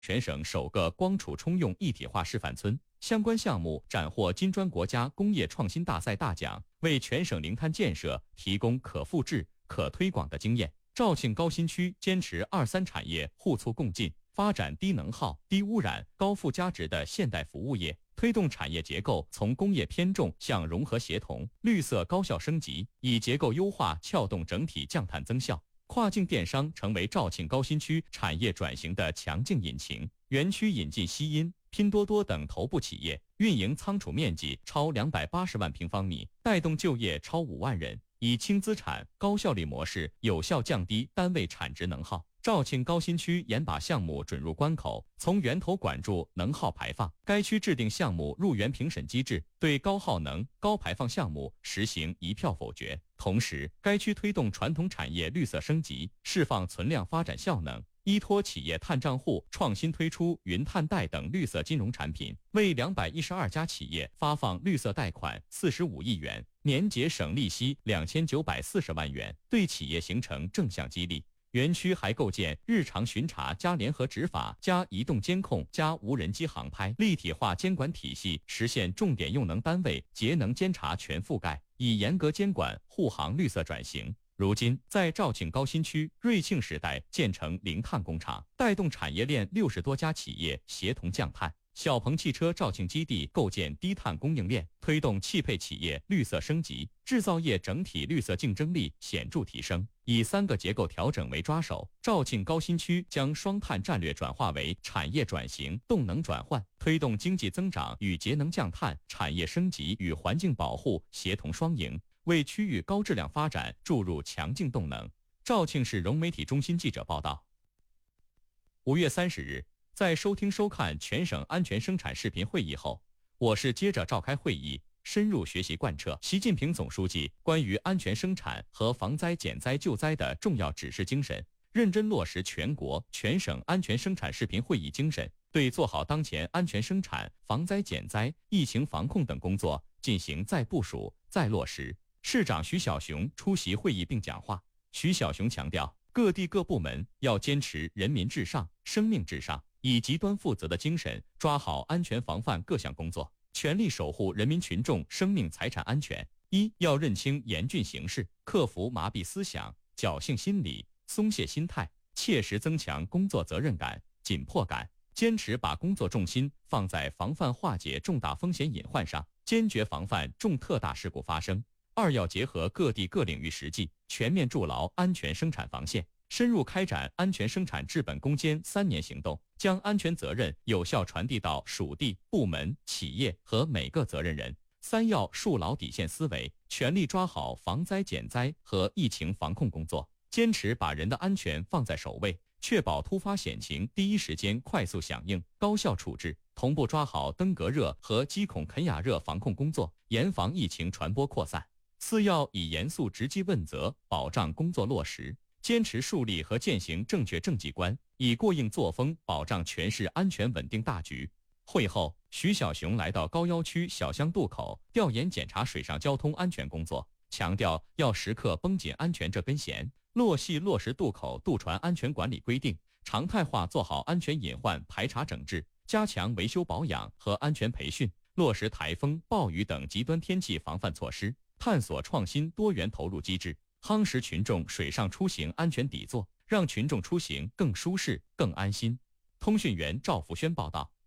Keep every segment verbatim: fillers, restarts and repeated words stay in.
全省首个光储充用一体化示范村，相关项目斩获金砖国家工业创新大赛大奖，为全省零碳建设提供可复制、可推广的经验。肇庆高新区坚持二三产业互促共进，发展低能耗、低污染、高附加值的现代服务业，推动产业结构从工业偏重向融合协同、绿色高效升级，以结构优化撬动整体降碳增效。跨境电商成为肇庆高新区产业转型的强劲引擎。园区引进西音、拼多多等头部企业，运营仓储面积超两百八十万平方米，带动就业超五万人，以轻资产、高效率模式有效降低单位产值能耗。肇庆高新区严把项目准入关口，从源头管住能耗排放。该区制定项目入园评审机制，对高耗能、高排放项目实行一票否决。同时，该区推动传统产业绿色升级，释放存量发展效能，依托企业碳账户，创新推出云碳贷等绿色金融产品，为两百一十二家企业发放绿色贷款四十五亿元，年节省利息两千九百四十万元，对企业形成正向激励。园区还构建日常巡查加联合执法加移动监控加无人机航拍立体化监管体系，实现重点用能单位节能监察全覆盖，以严格监管护航绿色转型。如今，在肇庆高新区瑞庆时代建成零碳工厂，带动产业链六十多家企业协同降碳。小鹏汽车肇庆基地构建低碳供应链，推动汽配企业绿色升级，制造业整体绿色竞争力显著提升。以三个结构调整为抓手，肇庆高新区将双碳战略转化为产业转型、动能转换，推动经济增长与节能降碳、产业升级与环境保护协同双赢，为区域高质量发展注入强劲动能。肇庆市融媒体中心记者报道。五月三十日，在收听收看全省安全生产视频会议后，我市接着召开会议，深入学习贯彻习近平总书记关于安全生产和防灾减灾救灾的重要指示精神，认真落实全国全省安全生产视频会议精神，对做好当前安全生产、防灾减灾、疫情防控等工作进行再部署、再落实。市长徐小雄出席会议并讲话。徐小雄强调，各地各部门要坚持人民至上、生命至上，以极端负责的精神抓好安全防范各项工作，全力守护人民群众生命财产安全。一要认清严峻形势，克服麻痹思想、侥幸心理、松懈心态，切实增强工作责任感、紧迫感，坚持把工作重心放在防范化解重大风险隐患上，坚决防范重特大事故发生。二要结合各地各领域实际，全面筑牢安全生产防线，深入开展安全生产治本攻坚三年行动，将安全责任有效传递到属地、部门、企业和每个责任人。三要树牢底线思维，全力抓好防灾减灾和疫情防控工作，坚持把人的安全放在首位，确保突发险情第一时间快速响应、高效处置，同步抓好登革热和鸡孔肯雅热防控工作，严防疫情传播扩散。四要以严肃直击问责保障工作落实，坚持树立和践行正确政绩观，以过硬作风保障全市安全稳定大局。会后，徐小雄来到高要区小香渡口调研检查水上交通安全工作，强调要时刻绷紧安全这根弦，落细落实渡口渡船安全管理规定，常态化做好安全隐患排查整治，加强维修保养和安全培训，落实台风、暴雨等极端天气防范措施，探索创新多元投入机制，夯实群众水上出行安全底座，让群众出行更舒适、更安心。通讯员赵福轩报道。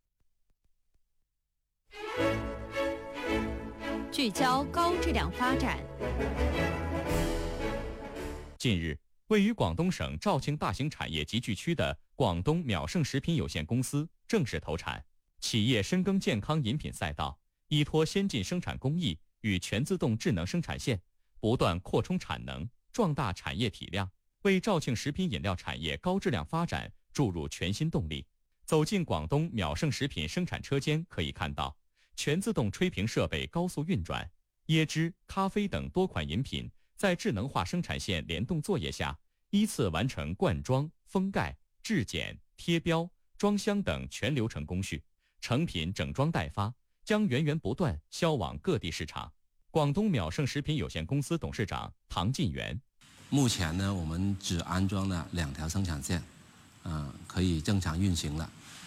聚焦高质量发展。 近日，位于广东省肇庆大型产业集聚区的广东淼盛食品有限公司正式投产。企业深耕健康饮品赛道，依托先进生产工艺与全自动智能生产线，不断扩充产能，壮大产业体量，为肇庆食品饮料产业高质量发展注入全新动力。走进广东淼盛食品生产车间，可以看到全自动吹瓶设备高速运转，椰汁、咖啡等多款饮品在智能化生产线联动作业下，依次完成灌装、封盖、质检、贴标、装箱等全流程工序，成品整装待发，将源源不断销往各地市场。广东淼盛食品有限公司董事长唐进元： 目前呢，我们只安装了两条生产线，嗯、呃，可以正常运行了。